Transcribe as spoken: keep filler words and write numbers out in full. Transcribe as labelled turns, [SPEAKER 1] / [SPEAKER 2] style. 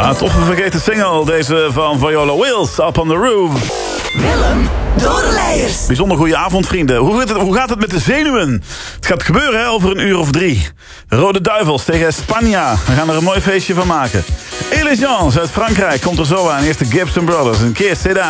[SPEAKER 1] Ah, toch een vergeten single, deze van Viola Wills, Up on the Roof.
[SPEAKER 2] Willem Doornleijers.
[SPEAKER 1] Bijzonder goede avond, vrienden. Hoe gaat, het, hoe gaat het met de zenuwen? Het gaat gebeuren hè, over een uur of drie. De Rode Duivels tegen Spanje. We gaan er een mooi feestje van maken. Elisans uit Frankrijk komt er zo aan. Eerst de Gibson Brothers. Een keer Sedan.